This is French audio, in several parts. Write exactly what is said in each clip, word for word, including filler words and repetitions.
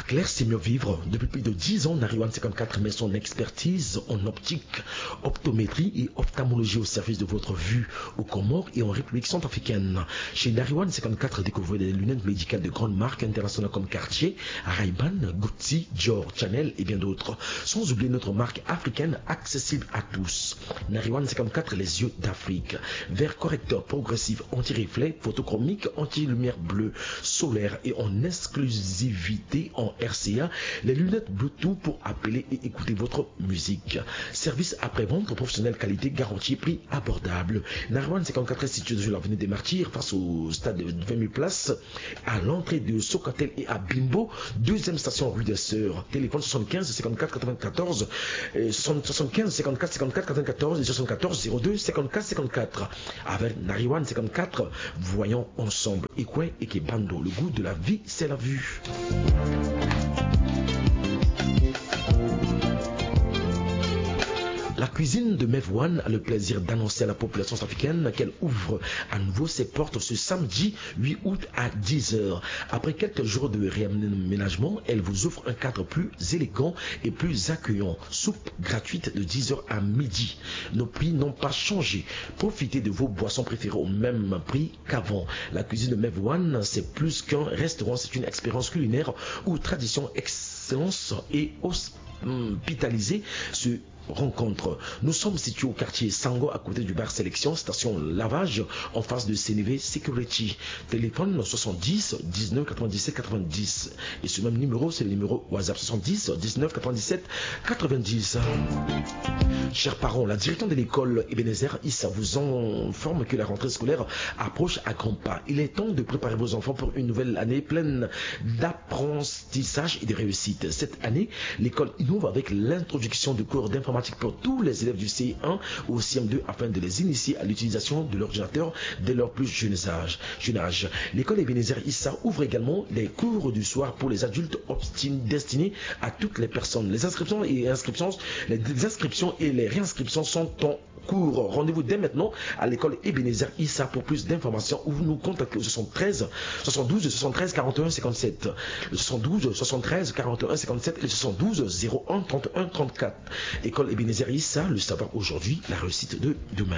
clair, c'est mieux vivre. Depuis plus de dix ans, Nariwan cinquante-quatre met son expertise en optique, optométrie et ophtalmologie au service de votre vue aux Comores et en République centrafricaine. Chez Nariwan cinquante-quatre, découvrez des lunettes médicales de grandes marques internationales comme Cartier, Ray-Ban, Gucci, Dior, Chanel et bien d'autres. Sans oublier notre marque africaine accessible à tous. Nariwan cinquante-quatre, les yeux d'Afrique. Verre correcteur progressif anti-reflet, photochromique, anti-lumière bleue, solaire et en exclusivité en R C A, les lunettes Bluetooth pour appeler et écouter votre musique. Service après-vente professionnel, qualité garantie, prix abordable. Nariwan cinquante-quatre est situé sur l'avenue des Martyrs face au stade de vingt mille places, à l'entrée de Socatel et à Bimbo, deuxième station rue des Sœurs. Téléphone soixante-quinze cinquante-quatre quatre-vingt-quatorze, soixante-quinze cinquante-quatre cinquante-quatre quatre-vingt-quatorze et soixante-quatorze zéro deux cinquante-quatre cinquante-quatre. Avec Nariwan cinquante-quatre, voyons ensemble Ekwe et Kebando, le goût de la vie, c'est la vue. La cuisine de Mevwan a le plaisir d'annoncer à la population africaine qu'elle ouvre à nouveau ses portes ce samedi huit août à dix heures. Après quelques jours de réaménagement, elle vous offre un cadre plus élégant et plus accueillant. Soupe gratuite de dix heures à midi. Nos prix n'ont pas changé. Profitez de vos boissons préférées au même prix qu'avant. La cuisine de Mevwan, c'est plus qu'un restaurant, c'est une expérience culinaire où tradition, excellence et hospitalisée se rencontre. Nous sommes situés au quartier Sango à côté du bar Sélection, station lavage en face de C N V Security. Téléphone soixante-dix dix-neuf quatre-vingt-dix-sept quatre-vingt-dix. Et ce même numéro, c'est le numéro WhatsApp soixante-dix dix-neuf quatre-vingt-dix-sept quatre-vingt-dix. Chers parents, la direction de l'école Ebenezer Issa vous informe que la rentrée scolaire approche à grands pas. Il est temps de préparer vos enfants pour une nouvelle année pleine d'apprentissage et de réussite. Cette année, l'école innove avec l'introduction de cours d'informatique pour tous les élèves du C un au C M deux afin de les initier à l'utilisation de l'ordinateur dès leur plus jeune âge. Jeune âge. L'école Ebenezer Issa ouvre également des cours du soir pour les adultes destinés à toutes les personnes. Les inscriptions et inscriptions, les inscriptions et les réinscriptions sont en cours. Rendez-vous dès maintenant à l'école Ebenezer Issa pour plus d'informations ou vous nous contactez au soixante-treize soixante-douze soixante-treize quarante et un cinquante-sept, le soixante-douze soixante-treize quarante et un cinquante-sept et le soixante-douze zéro un trente et un trente-quatre. École Ebenezer Issa, le savoir aujourd'hui, la réussite de demain.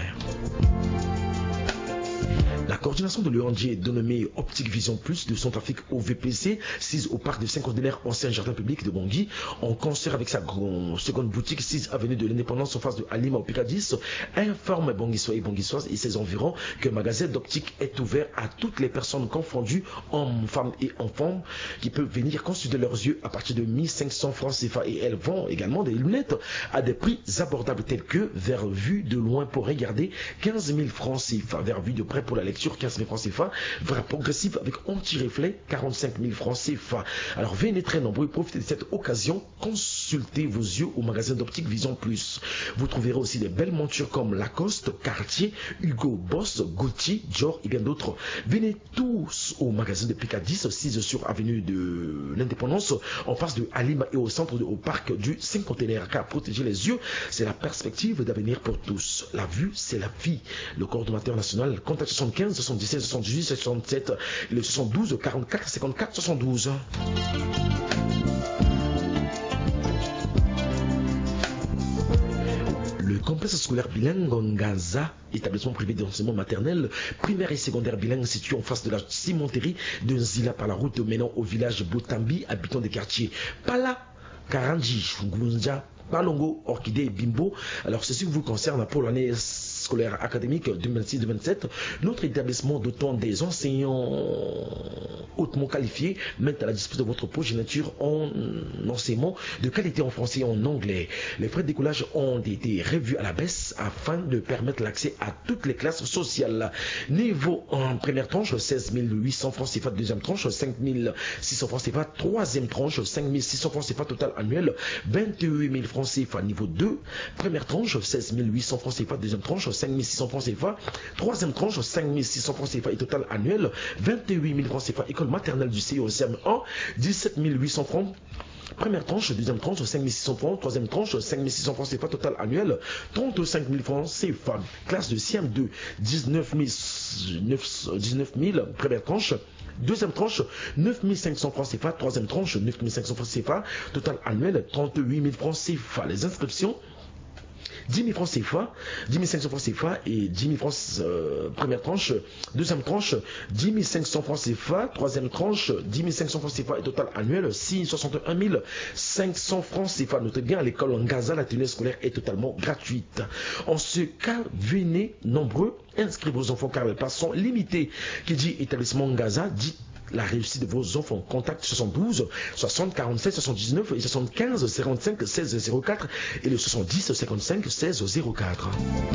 La coordination de l'O N G dénommée Optique Vision Plus de Centrafrique O V P C, sise au parc de Saint-Candelaire, ancien jardin public de Bangui, en concert avec sa seconde boutique six avenue de l'Indépendance en face de Alima au Picadis, informe Banguissois et Banguissoises et ses environs que le magasin d'optique est ouvert à toutes les personnes confondues, hommes, femmes et enfants, qui peuvent venir consulter leurs yeux à partir de mille cinq cents francs C F A et elles vont également des lunettes à des prix abordables tels que vers vue de loin pour regarder quinze mille francs C F A, vers vue de près pour la lecture quinze mille francs C F A, vers progressif avec anti-reflet quarante-cinq mille francs C F A. Alors venez très nombreux, profitez de cette occasion, consultez vos yeux au magasin d'Optique Vision Plus. Vous trouverez aussi des belles montures comme Lacoste, Cartier, Hugo Boss, Gucci, Dior et bien d'autres. Venez tous au magasin de Picadis, six sur avenue de l'Indépendance, en face de Alima et au centre de, au parc du Saint-Conteneur. Car protéger les yeux, c'est la perspective d'avenir pour tous. La vue, c'est la vie. Le coordonnateur national, contact soixante-quinze soixante-dix-sept soixante-dix-huit soixante-sept et le soixante-douze quarante-quatre cinquante-quatre soixante-douze. Le complexe scolaire bilingue Ngaza, établissement privé d'enseignement maternel, primaire et secondaire bilingue situé en face de la cimenterie de Nzila par la route menant au village Botambi, habitant des quartiers Pala, Karanji, Gunja, Palongo, Orchidée et Bimbo. Alors ceci vous concerne pour l'année scolaire académique deux mille vingt-six deux mille vingt-sept. Notre établissement dotant des enseignants hautement qualifiés met à la disposition de votre progéniture en enseignement de qualité en français et en anglais. Les frais de décollage ont été revus à la baisse afin de permettre l'accès à toutes les classes sociales. Niveau en première tranche, seize mille huit cents francs C F A, deuxième tranche, cinq mille six cents francs C F A, troisième tranche, cinq mille six cents francs C F A, total annuel, vingt-huit mille francs C F A. Niveau deux, première tranche, seize mille huit cents francs C F A, deuxième tranche, cinq mille six cents francs C F A, troisième tranche, cinq mille six cents francs C F A et total annuel, vingt-huit mille francs C F A. École maternelle du C I O C M un, dix-sept mille huit cents francs. Première tranche, deuxième tranche, cinq mille six cents francs, troisième tranche, cinq mille six cents francs C F A, total annuel, trente-cinq mille francs C F A. Classe de C M deux, dix-neuf mille, première tranche, Deuxième tranche, neuf mille cinq cents francs C F A. Troisième tranche, neuf mille cinq cents francs C F A. Total annuel, trente-huit mille francs C F A. Les inscriptions, dix mille francs C F A, dix mille cinq cents francs C F A et dix mille francs euh, première tranche. Deuxième tranche, dix mille cinq cents francs C F A. Troisième tranche, dix mille cinq cents francs C F A et total annuel, six cent soixante et un mille cinq cents francs C F A. Notez bien, à l'école en Gaza, la tenue scolaire est totalement gratuite. En ce cas, venez nombreux, inscrivez vos enfants car les places sont limitées. Qui dit établissement Gaza dit la réussite de vos enfants. Contact soixante-douze, soixante, quarante-sept, soixante-dix-neuf et soixante-quinze, cinquante-cinq, seize, zéro quatre et le soixante-dix, cinquante-cinq, seize, zéro quatre.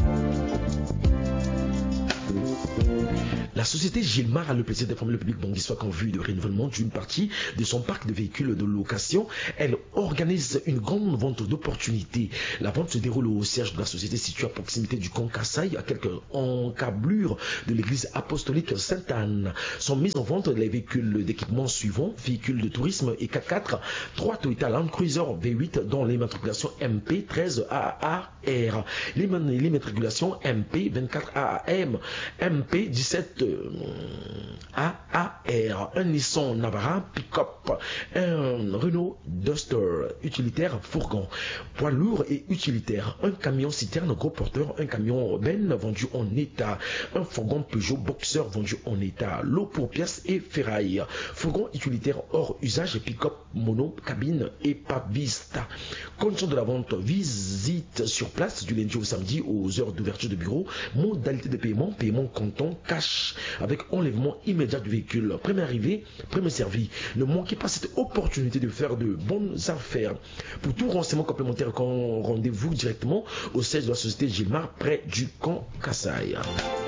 La société Gilmar a le plaisir d'informer le public banguissois qu'en vue de renouvellement d'une partie de son parc de véhicules de location, elle organise une grande vente d'opportunités. La vente se déroule au siège de la société située à proximité du camp Kassaï, à quelques encablures de l'église apostolique Sainte-Anne. Sont mis en vente les véhicules d'équipement suivants: véhicules de tourisme et quatre-quatre, trois Toyota Land Cruiser V huit dont l'immatriculation M P treize A A R, l'immatriculation M P vingt-quatre A A M, M P dix-sept A A R, un Nissan Navara pick-up, un Renault Duster utilitaire fourgon, poids lourd et utilitaire, un camion citerne gros porteur, un camion Ben vendu en état, un fourgon Peugeot Boxer vendu en état, lot pour pièces et ferraille, fourgon utilitaire hors usage, pick-up mono, cabine et pavista. Condition de la vente: visite sur place du lundi au samedi aux heures d'ouverture de bureau. Modalité de paiement: paiement comptant cash avec enlèvement immédiat du véhicule. Premier arrivé, premier servi. Ne manquez pas cette opportunité de faire de bonnes affaires. Pour tout renseignement complémentaire, rendez-vous directement au siège de la société Gilmar près du camp Kassaï.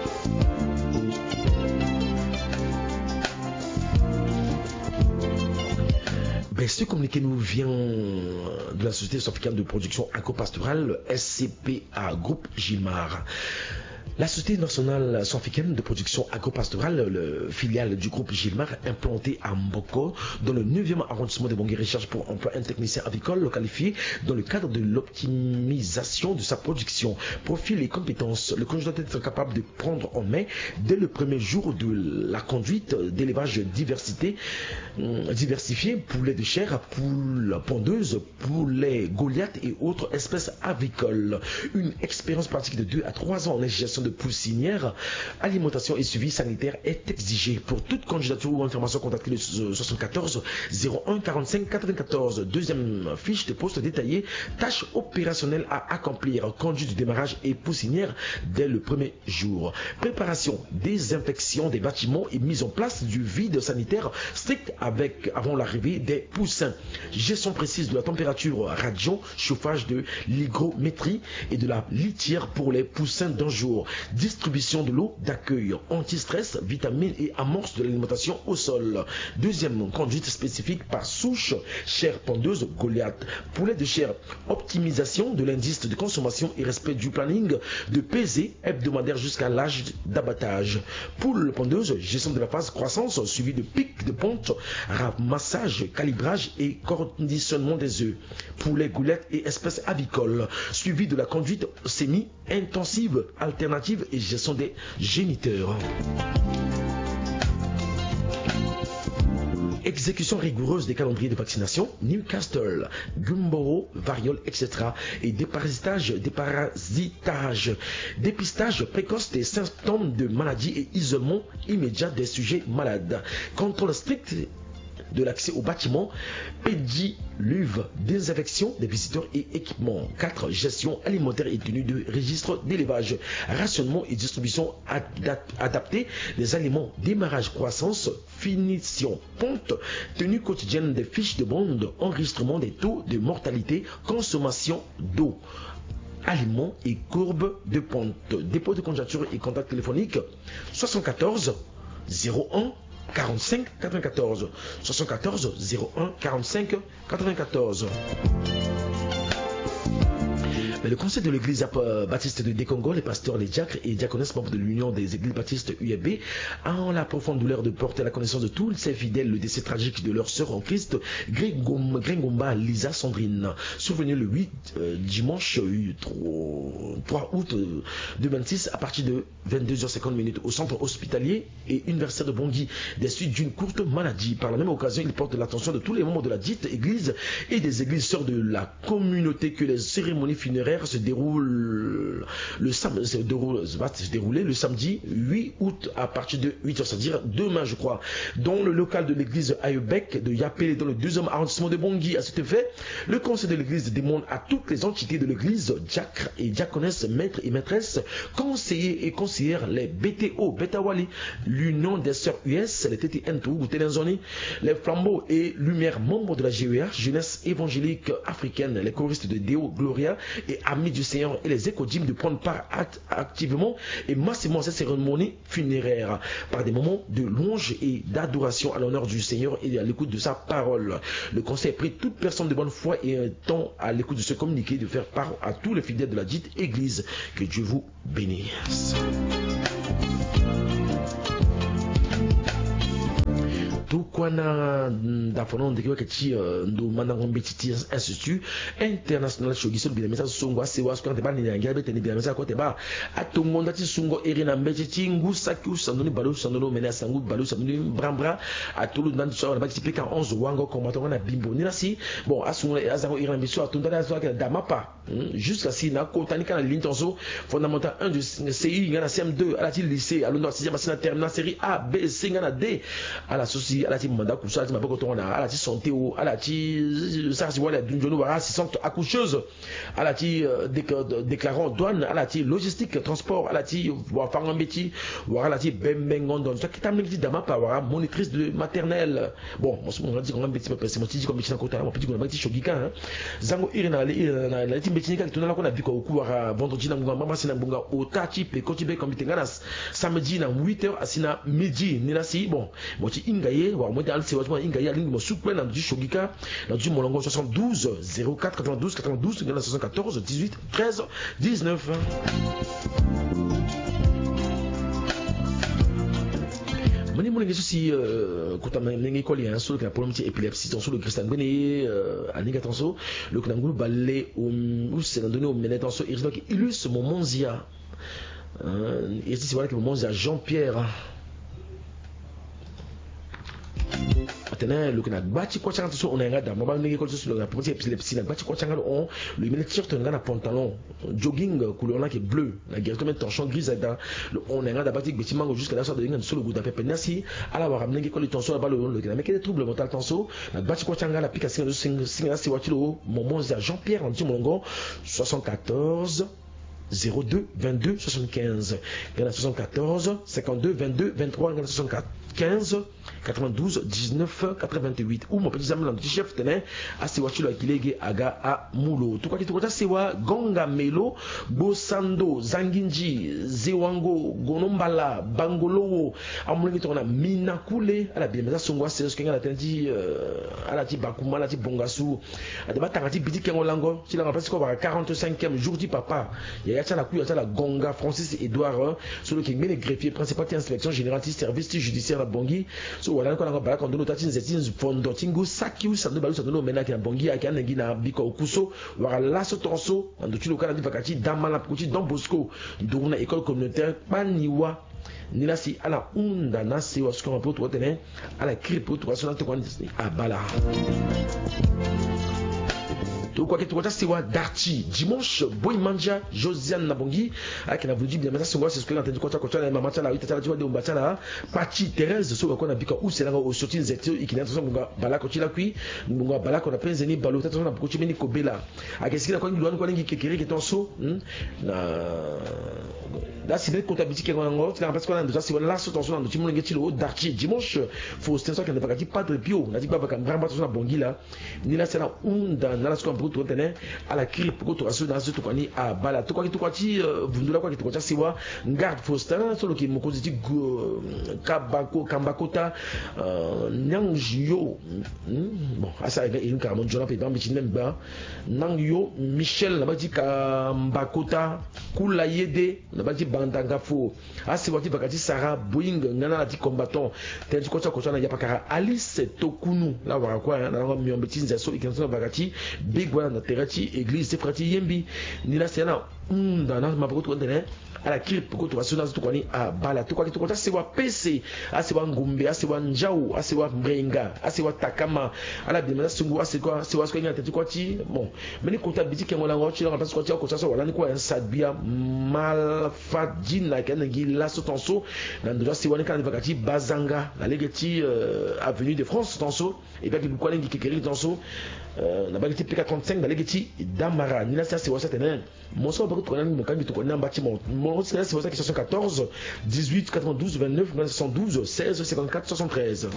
Ben, ce communiqué nous vient de la société sud-africaine de production agro-pastorale S C P A Groupe Gilmar. La Société nationale sud-africaine de production agro-pastorale, le filiale du groupe Gilmar, implantée à Mboko, dans le neuvième arrondissement de Bangui, recherche pour emploi un technicien avicole qualifié dans le cadre de l'optimisation de sa production. Profil et compétences: le candidat doit être capable de prendre en main dès le premier jour de la conduite d'élevage diversité, diversifié, poulet de chair, poules pondeuses, poulets Goliath et autres espèces avicoles. Une expérience pratique de deux à trois ans en gestion de poussinière, alimentation et suivi sanitaire est exigé. Pour toute candidature ou information, contactez le soixante-quatorze zéro un quarante-cinq quatre-vingt-quatorze. Deuxième fiche de poste détaillée: tâches opérationnelles à accomplir, conduite du démarrage et poussinière dès le premier jour. Préparation, désinfection des bâtiments et mise en place du vide sanitaire strict avec avant l'arrivée des poussins. Gestion précise de la température radiant, chauffage de l'hygrométrie et de la litière pour les poussins d'un jour. Distribution de l'eau d'accueil, anti-stress, vitamines et amorce de l'alimentation au sol. Deuxième conduite spécifique par souche: chair pondeuse Goliath, poulet de chair, optimisation de l'indice de consommation et respect du planning de pesée hebdomadaire jusqu'à l'âge d'abattage. Poule pondeuse, gestion de la phase croissance suivi de pic de ponte, ramassage, calibrage et conditionnement des œufs. Poulet Goliath et espèces avicoles, suivi de la conduite semi-intensive, alternative et gestion des géniteurs. Exécution rigoureuse des calendriers de vaccination, Newcastle, Gumboro, variole, et cetera. Et déparasitage, déparasitage, dépistage précoce des symptômes de maladie et isolement immédiat des sujets malades. Contrôle strict de l'accès au bâtiment, pédiluve, désinfection des visiteurs et équipements. quatre. Gestion alimentaire et tenue de registre d'élevage, rationnement et distribution adaptée des aliments, démarrage, croissance, finition, ponte, tenue quotidienne des fiches de bande, enregistrement des taux de mortalité, consommation d'eau, aliments et courbes de ponte. Dépôt de candidature et contact téléphonique soixante-quatorze zéro un quarante-cinq quatre-vingt-quatorze, soixante-quatorze zéro un quarante-cinq quatre-vingt-quatorze. Le conseil de l'église baptiste de Décongo, les pasteurs, les diacres et diaconesses membres de l'union des églises baptistes U A B ont la profonde douleur de porter la connaissance de tous ces fidèles le décès tragique de leur sœur en Christ, Grengomba Lisa Sandrine, survenu le huit euh, dimanche trois août deux mille vingt-six à partir de vingt-deux heures cinquante au centre hospitalier et universitaire de Bangui, des suites d'une courte maladie. Par la même occasion, il porte l'attention de tous les membres de la dite église et des églises sœurs de la communauté que les cérémonies funéraires se déroulent le samedi, se déroulent, se dérouler le samedi huit août à partir de huit heures, c'est-à-dire demain je crois, dans le local de l'église Ayebec de Yapé dans le deuxième arrondissement de Bangui. À cet effet, le conseil de l'église demande à toutes les entités de l'église, diacres et diaconesses, maîtres et maîtresses, conseillers et conseillères, les B T O, Betawali, l'Union des Sœurs U S, les T T N Tougou, Télenzoni, les flambeaux et lumières membres de la G E A, Jeunesse évangélique africaine, les choristes de Deo Gloria et Amis du Seigneur et les écodimes de prendre part activement et massivement à cette cérémonie funéraire par des moments de louange et d'adoration à l'honneur du Seigneur et à l'écoute de sa parole. Le conseil prie toute personne de bonne foi et un temps à l'écoute de ce communiqué de faire part à tous les fidèles de la dite église. Que Dieu vous bénisse. Tukwana dafono ndeke wakati ndo manango mbetiti institut international shogiso bila mesa songo asewa skwa te ba ni nyangira bete ni bila mesa ko te ba atongonda ti sungo erina mbetiti ngusa ki usandoni balu sandolo mena sangu balu sandoni brambra atulu ndan so ba ti peka onze wango combattant na bimbo ni nasi bon asungo azango erina biso atunda na zo ka damapa jusqu'à si na ko tani kana l'intention fondamental un de C I ngana C M deux à la lycée à l'ondor sixième na terminale série A B C ngana D à la société à la team mandat couche à la maboko tona à la santé ou à la ti ça si voilà d'une journée voilà six accoucheuse à la ti déclarant douane à la ti logistique transport à la ti wa fanga mbeti wa à la ti bembengon donc ça qui t'a dit dama pa wa monitrice de maternelle bon moi on dit qu'on mbeti parce que moi dit comme mbeti na kota moi petit qu'on mbeti shogika zango irina na la ti mbeti ka tona la ko na biko ku wa vendredi na ngunga mama sina ngunga otati pe kotibe comme tenga samedi na huit heures asina midi ni nasi bon moi ti ingaye wa moi dans c'est moi ingaye alingi mo soukwe na du shogika na du molongo soixante-douze zéro quatre quatre-vingt-douze quatre-vingt-douze soixante-quatorze dix-huit treize dix-neuf. Mani mo ngeso si kota mengi koli un solo que la problème c'est épilepsie ton solo Christian Bené aninga ton solo le knangulu balé ou c'est donné au menet ton solo donc illustre mon monzia et si voilà que mon monzia Jean-Pierre atena le kana bati ko changa so onanga da mama ngi ko so le pour épilepsie na bati ko changa on le mena t-shirt na pantalon jogging couleur là qui est bleu la guerre comme torchon grise da on nga da bati beti mango jusqu'à la sorte de ngi so le goût d'après penasi ala wa ramngi ko le tension ba le kana mais quel trouble mental tension na bati ko changa la pication de singa si watilo moment Jean-Pierre en Timolongo soixante-quatorze zéro deux vingt-deux soixante-quinze soixante-quatorze cinquante-deux vingt-deux vingt-trois soixante-quinze quatre-vingt-douze dix-neuf quatre-vingt-huit ou mon petit ami dans le chef tenait à Sewachilo Akilege Aga à Mulo tout quoi qui tout ça Sewa Gonga Melo Bosando Zanginji Zewango Gonombala Bangolo amulengi tona Minakule à la bien mais songwa c'est ce que ngala tendi à la ti Bakuma à la ti Bongasu à de batangati biti kengolango si la remplace quoi quarante-cinquième jour du papa il y a la couille la Gonga Francis Edouard sur le qui met les greffiers principal inspection générale service judiciaire à Bangui so wala ko na ba ko ndo tati nzeti fondo tingu saki usando balu sando mena ki na Bangui aka na ngina biko okuso wala laso tonso ndo tilo kana divakati damala kuti Don Bosco ndo na école communautaire paniwa ni nasi ala unda nasi wa skoma poto wotene ala kripo to wasona to kwani abala tout quoi que tout ça c'est wa Darchi dimanche boy manja Josiane Nabongi avec na voulu bien mais ça c'est ce que l'entend quoi quoi la maman là ita tu vois de mbata là Pati Thérèse so ko na bika ou c'est là au sortir zeto ikina to nga bala ko tila kui nga bala ko na penzeni balo tata na ko chimeni ko bela akesika ko ngi ko ngi kekere ke tonso na là c'est ko tabiti ke ngo tu parce que là ça c'est là so tonso na timo ngi tilo Darchi dimanche faut c'est ça que ne pas pas de bio na dit pas ka bramba to na Bongi là ni là c'est là unda na la beaucoup de temps à la cri pour que tu rassures dans ce tout kwani à bala tout quoi qui tout quoi ti vundula quoi qui tout quoi si wa garde Faustin solo qui mo koziti kabako kambakota nyangyo bon asa ga une carrément jona pe ba mi chinemba nangyo Michel na bati kambakota kula yede na bati bandanga fo asi wati bakati Sarah Boeing ngana lati combattant tel ko cha ko cha na ya pakara Alice Tokunu la wa kwa na ngo miombeti nzeso ikanso bakati big one na terati église de frati yembi ni la sena unda na maboko to ndene ala kiri poko to basuna to kwani a bala to kwa to kwa se wa pese asi wa ngumbe asi wa njau asi wa mrenga asi wa takama ala bimela sungu asi kwa si wa skwenga tati kwa ti bon meni kota biti ke ngola ngochi la parce que ko cha wala ni kwa sadbia mal fadina kana ngi la so tonso na ndo si wani kana bakati bazanga la legeti avenue de France tonso et bien ki kwa ngi kekeri tonso na bagiti P quarante-cinq na legeti Damara ni la ça c'est wa certaine mon so beaucoup to na kangi to na bâtiment mon c'est c'est ça qui soixante-quatorze dix-huit quatre-vingt-douze vingt-neuf soixante-douze seize cinquante-quatre soixante-treize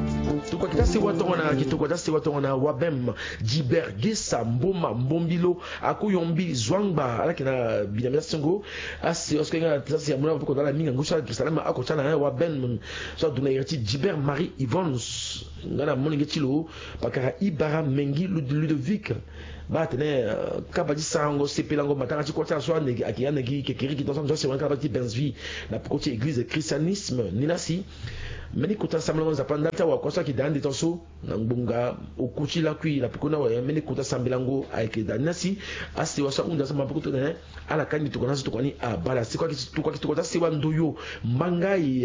to kwa kita c'est wa to na ki to kwa c'est wa to na wabem Jibergesa Mboma Mbombilo Akuyombi Zwangba ala kina binamela songo asi oskenga ça mona ko dans la minga ngusha kisalama akochana wabem so duna yati Jiber Marie Yvonne ngana moningeti lo pakara Ibara Mengi Ludovic ba tene kabadi sango sepelango matanga ci kota so ane akiyane ki kekeri ki tonso se wanka bati benzvi na pokoti église christianisme ninasi meni kota samlango za pandata wa kosa ki dandi tonso na ngbunga okuchi la kui la pokona wa meni kota sambilango ayke danasi asi wasa unda sama pokoto ne ala kandi to kona to kwani a bala sikwa ki to kwa ki to kota se wandoyo mangai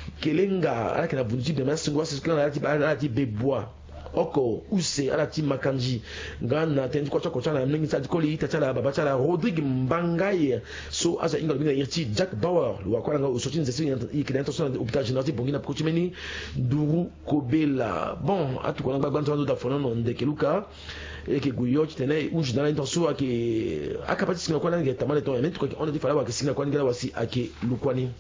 kelenga ala kana bunji de masingo sikla ala ti ala ti bebois oko use ala ti makanji ngana tendi kwa kwa na mningi sa dikoli tachala baba chala Rodrigue Mbangai so asa inga bina yirti Jack Bauer wa kwa nga usoti nzesi ikidento so hôpital général bongina pochimeni Duru Kobela bon atu kwa nga gbanto da fonono ndeke luka eke guyo tene unji na intention ake akapati singa kwa nga tamale to emetu kwa on a dit fala wa singa kwa nga wasi ake lukwani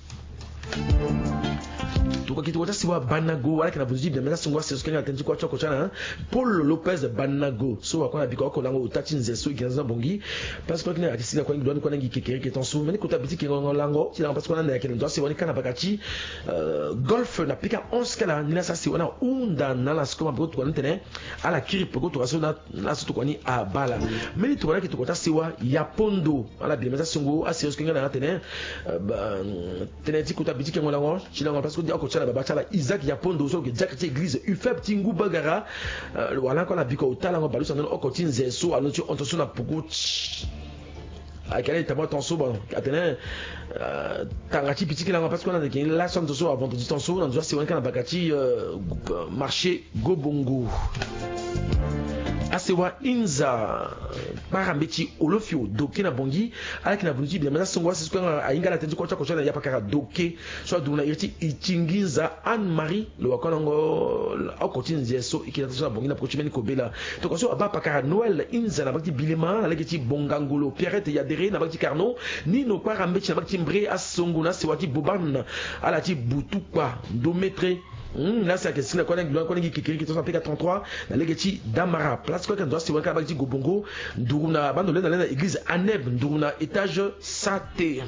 tuko kitu kwa siwa Banago wala kana vuzi de mena sungwa seso kenga tenji kwa choko chana Paul Lopez Banago so wakona biko ko lango utati nzeso ikinza bongi parce que kina akisina kwa ngidoni kwa ngi kekere ke tonso meni kota biti kingo lango tila parce que na yakene ndo se wani kana bakati golf na pika onze kala nina sa si wana unda na la skoma biko kwa ntene ala kiri poko to asona na so to kwani a bala meni to wala kitu kwa siwa Yapondo ala bi meza sungu asios kenga na tene tene ti kota biti kingo lango chila parce que baba chala Isaac Yapondo so ke jakati église ufep tingu bagara wala ko na biko utala ngo balusa no okoti nzeso aloti ontoso na puku akale tamo tonso bon atene tangati pitiki la parce qu'on a des la somme tonso avant de tonso dans doit c'est un kana bakati marché Gobongo asewa inza parambeti olofio doke na bongi alaki na bunji bien maintenant songwa c'est quoi ainga la tête ko cha ko cha ya pakara doke so duna irti itingiza Anne Marie le wakongo akotinze so ikina so bongi na prochimeni kobela to ko so aba pakara Noël inza na bakti bilema alaki ti bongangulo Pierrette ya dere na bakti Carnot ni no parambeti na bakti mbre asonguna sewati boban alati butukwa dometre. Mmh, là c'est que si la connaît la connaît qui qui qui P quarante-trois la legeti Damara place quoi quand doit se voir avec Gobongo nduruna bando dans la église Aneb nduruna étage saté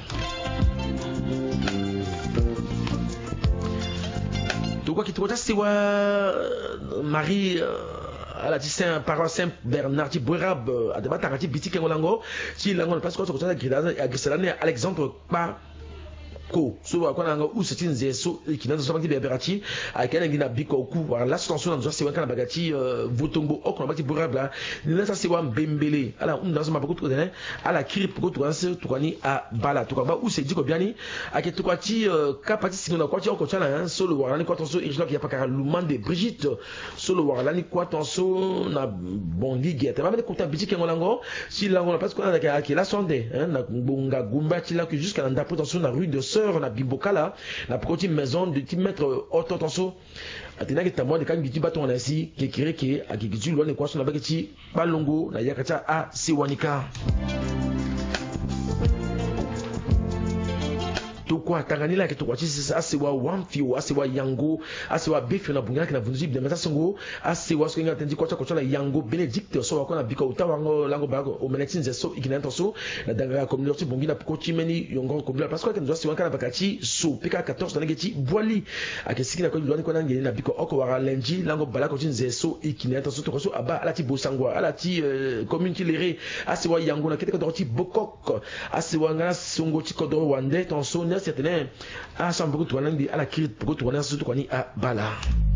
to quoi qui to c'est wa Marie à la Saint Parole Saint Bernard ti Bourab à débat tarati bitike ngolango si lango parce que ça grida Alexandre pas ko so wa kona nga usiti nzeso kinanzo sabaki beberati akana ngina biko ku wa la tension nzo se wakana bagati votombo okona bati burabla ni na sa se wa mbembele ala undazo mabako to dene ala krip ko to anse to kwani a bala to kwa use diko biani ake to kwati kapati sinona kwati oko chala solo wa ni kwatonso irjlo ki apakara lumande Brigitte solo wa la ni kwatonso na bongi gete ba me ko ta bitike ngolango si lango parce qu'on a que la sonde na bunga gumba tila que jusqu'à la tension na rue de na bimbokala na proti maison de ti mettre auto tonso atena ke tamwa de kan gitu baton na si ke kireke akigitu lo ne kwaso na baketi balongo na yakata a siwanika to kwa tangani la to kwa chisi asewa wamfi asewa yango asewa befi na bungana kina vunji bien mata songo asewa so nga tendi kwa cha kwa yango Benedict so kwa na bika utawango lango bago o menexin so ikina ntoso na danga communauté bongina ko chimeni yongo ko parce que nzo siwanka na bakati so pika quatorze na ngeti boili akesiki na ko ndwani ko na ngeli na biko oko wara lenji lango balako chinze so ikina ntoso to so aba alati bosangwa alati community léré asewa yango na kete ko dorti bokok asewa ngana songo ti ko do wande ton so ne certaine a sans beaucoup tourner à la crise beaucoup tourner surtout qu'on a bala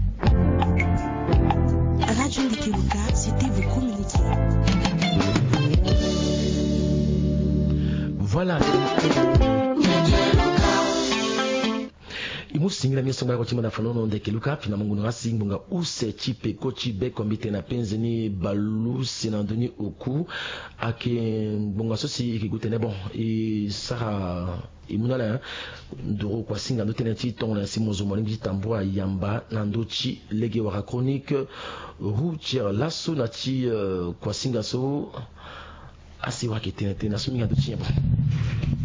Radio Likiluka, c'était vous communiquer. Voilà. Imusingira misonga kwa chima na fanono ndeke luka pina mungu ngasi mbunga use chipe kochi be komite na penzeni balu sinandoni oku ake mbunga sosi ikigutene bon e sara imunala ndoro kwa singa ndotene ti tongla simozo molingi tambwa yamba nandochi lege waka chronique routière lasso na ti kwa singa so asi wakete na suminga dochi bon